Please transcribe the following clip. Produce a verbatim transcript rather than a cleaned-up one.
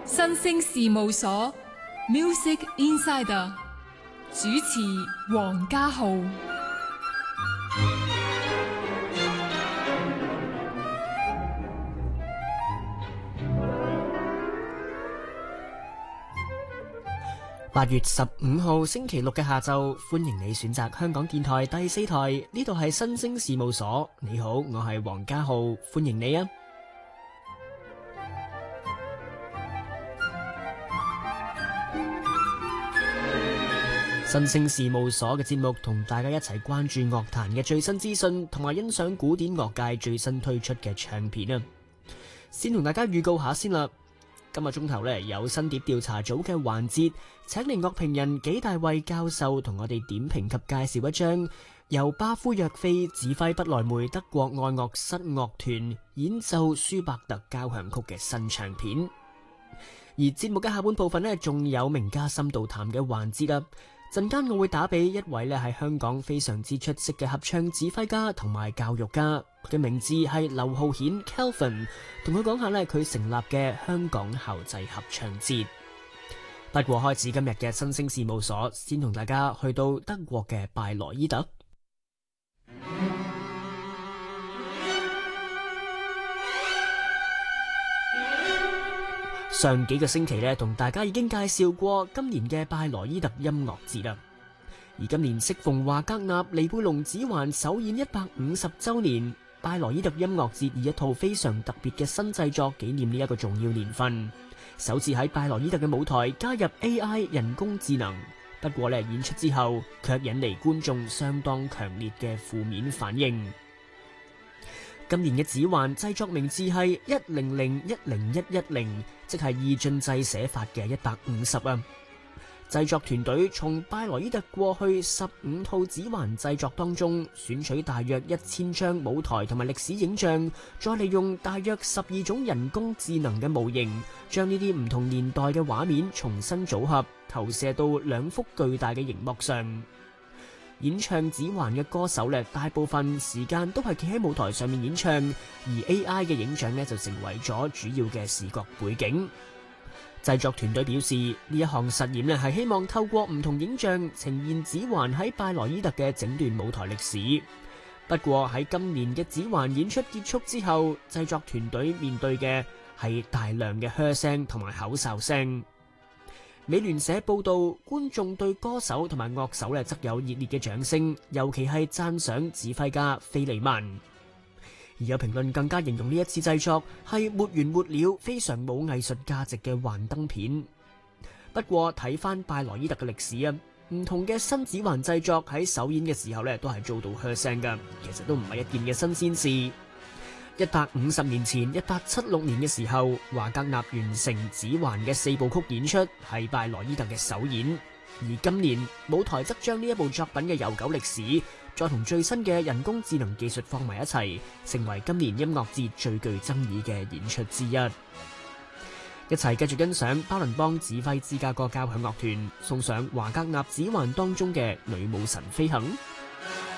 新星事務所 Music Insider 主持黃家浩。 八月十五號星期六嘅下晝，歡迎你選擇香港電台第四台，呢度係新星事務所。你好，我係黃家浩，歡迎你啊！新星事務所嘅節目同大家一齊關注樂壇嘅最新資訊，同埋欣賞古典樂界最新推出嘅唱片啊！先同大家預告下先啦。今日鐘頭咧有新碟調查組嘅環節，請嚟樂評人紀大衛教授同我哋點評及介紹一張由巴夫約菲指揮不萊梅德國愛樂室樂團演奏舒伯特交響曲嘅新唱片。而節目嘅下半部分咧，仲有名家深度談嘅環節啦。陣間我會打俾一位咧係香港非常之出色嘅合唱指揮家同埋教育家，佢嘅名字係劉浩顯 Kelvin， 同佢講下咧佢成立嘅香港校際合唱節。不過開始今日嘅新星事務所，先同大家去到德國嘅拜羅伊特。上幾個星期咧，同大家已經介紹過今年嘅拜羅伊特音樂節啦。而今年適逢華格納尼貝龍指環首演一百五十週年，拜羅伊特音樂節以一套非常特別嘅新製作紀念呢一個重要年份，首次喺拜羅伊特嘅舞台加入 A I 人工智能。不過咧，演出之後卻引嚟觀眾相當強烈嘅負面反應。今年嘅指環製作名字係一零零一零一一零，即係二進制寫法嘅一百五十啊。製作團隊從拜羅伊特過去十五套指環製作當中選取大約一千張舞台同埋歷史影像，再利用大約十二種人工智能嘅模型，將呢啲唔同年代嘅畫面重新組合，投射到兩幅巨大嘅熒幕上。演唱指環嘅歌手咧，大部分時間都係企喺舞台上面演唱，而 A I 嘅影像咧就成為咗主要嘅視覺背景。製作團隊表示，呢一項實驗咧係希望透過唔同影像呈現指環喺拜羅伊特嘅整段舞台歷史。不過喺今年嘅指環演出結束之後，製作團隊面對嘅係大量嘅噓聲同埋口哨聲。美聯社報道，觀眾對歌手同埋樂手咧則有熱烈嘅掌聲，尤其係讚賞指揮家菲利曼。而有評論更加形容呢一次製作係沒完沒了、非常冇藝術價值嘅幻燈片。不過睇翻拜羅伊特嘅歷史啊，唔同嘅新指環製作喺首演嘅時候咧都係遭到噓聲噶，其實都唔係一件嘅新鮮事。一百五十年前，一八七六年嘅時候，華格納完成指環嘅四部曲演出，係拜羅伊特嘅首演。而今年舞台則將呢一部作品嘅悠久歷史，再同最新嘅人工智能技術放埋一齊，成為今年音樂節最具爭議嘅演出之一。一齊繼續欣賞巴倫邦指揮芝加哥交響樂團送上華格納指環當中嘅女武神飛行。